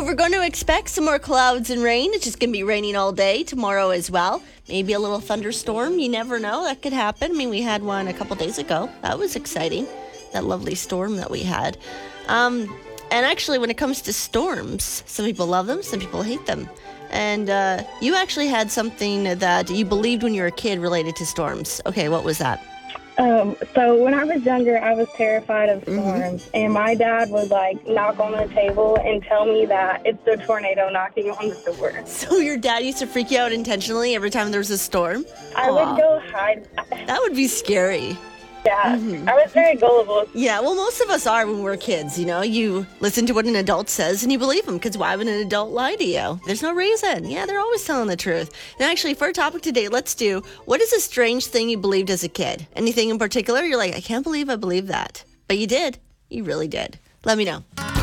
we're going to expect some more clouds and rain. It's just going to be raining all day tomorrow as well. Maybe a little thunderstorm. You never know. That could happen. I mean, we had one a couple days ago. That was exciting. That lovely storm that we had. And actually, when it comes to storms, some people love them, some people hate them. And you actually had something that you believed when you were a kid related to storms. Okay, what was that? So when I was younger, I was terrified of storms, and my dad would knock on the table and tell me that it's the tornado knocking on the door. So your dad used to freak you out intentionally every time there was a storm? I would go hide. That would be scary. Yeah, I was very gullible. Yeah, well, most of us are when we're kids, you know. You listen to what an adult says and you believe them, because why would an adult lie to you? There's no reason. Yeah, they're always telling the truth. And actually, for our topic today, let's do, what is a strange thing you believed as a kid? Anything in particular? You're like, I can't believe I believed that. But you did. You really did. Let me know.